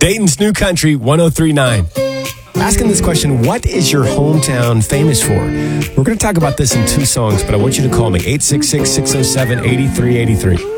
Dayton's New Country 1039. Asking this question, what is your hometown famous for? We're going to talk about this in 2 songs, but I want you to call me 866-607-8383.